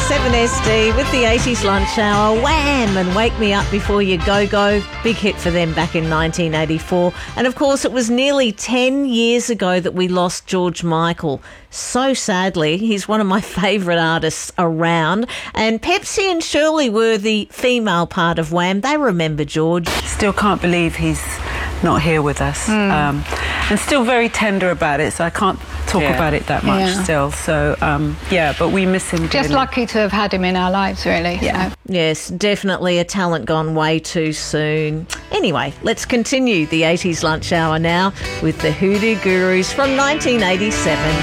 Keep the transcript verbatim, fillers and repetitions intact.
seven S D with the eighties lunch hour. Wham! And Wake Me Up Before You Go Go. Big hit for them back in nineteen eighty-four. And of course, it was nearly ten years ago that we lost George Michael. So sadly, he's one of my favourite artists around. And Pepsi and Shirley were the female part of Wham. They remember George. Still can't believe he's not here with us. Mm. Um, and still very tender about it, so I can't talk yeah. about it that much yeah. still. So, um, yeah, but we miss him. Just dearly. lucky to have had him in our lives, really. Yeah. So. Yes, definitely a talent gone way too soon. Anyway, let's continue the eighties lunch hour now with the Hoodoo Gurus from nineteen eighty-seven.